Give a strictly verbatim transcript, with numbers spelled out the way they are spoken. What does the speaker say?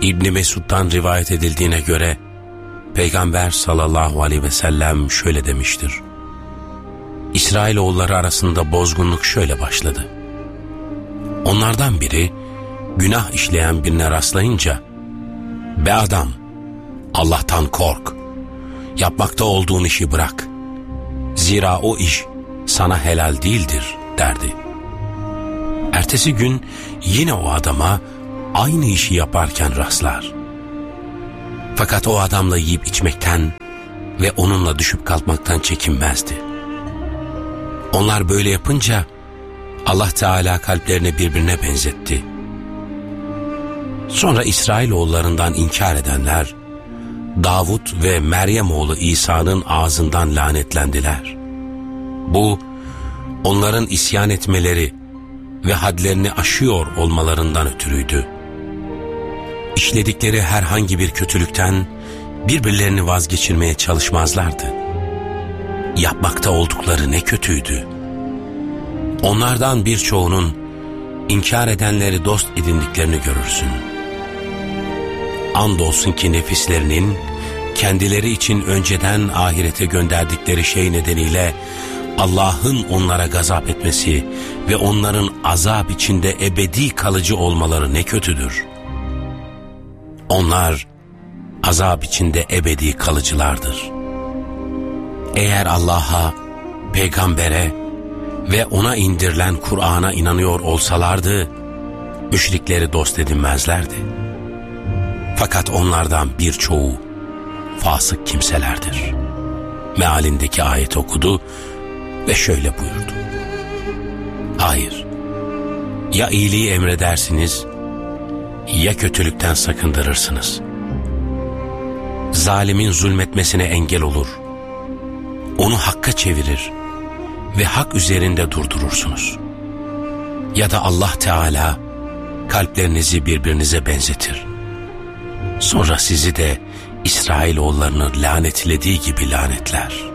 İbn Mesud'dan rivayet edildiğine göre Peygamber sallallahu aleyhi ve sellem şöyle demiştir: İsrailoğulları arasında bozgunluk şöyle başladı. Onlardan biri günah işleyen birine rastlayınca, "Be adam, Allah'tan kork, yapmakta olduğun işi bırak. Zira o iş sana helal değildir," derdi. Ertesi gün yine o adama aynı işi yaparken rastlar. Fakat o adamla yiyip içmekten ve onunla düşüp kalkmaktan çekinmezdi. Onlar böyle yapınca Allah Teala kalplerini birbirine benzetti. Sonra İsrailoğullarından inkar edenler Davut ve Meryem oğlu İsa'nın ağzından lanetlendiler. Bu onların isyan etmeleri ve hadlerini aşıyor olmalarından ötürüydü. İşledikleri herhangi bir kötülükten birbirlerini vazgeçirmeye çalışmazlardı. Yapmakta oldukları ne kötüydü. Onlardan birçoğunun inkar edenleri dost edindiklerini görürsün. Andolsun ki nefislerinin kendileri için önceden ahirete gönderdikleri şey nedeniyle Allah'ın onlara gazap etmesi ve onların azap içinde ebedi kalıcı olmaları ne kötüdür. Onlar azap içinde ebedi kalıcılardır. Eğer Allah'a, peygambere ve ona indirilen Kur'an'a inanıyor olsalardı, müşrikleri dost edinmezlerdi. Fakat onlardan birçoğu fasık kimselerdir. Mealindeki ayet okudu ve şöyle buyurdu: Hayır, ya iyiliği emredersiniz ya kötülükten sakındırırsınız. Zalimin zulmetmesine engel olur, onu hakka çevirir ve hak üzerinde durdurursunuz. Ya da Allah Teala kalplerinizi birbirinize benzetir. Sonra sizi de İsrailoğullarını lanetlediği gibi lanetler.